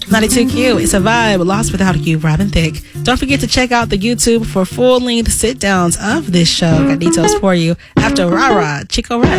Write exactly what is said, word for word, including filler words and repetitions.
ninety-two Q, it's a vibe. Lost Without You, Robin Thicke. Don't forget to check out the YouTube for full-length sit-downs of this show. Got details for you after Rara, Chico Red.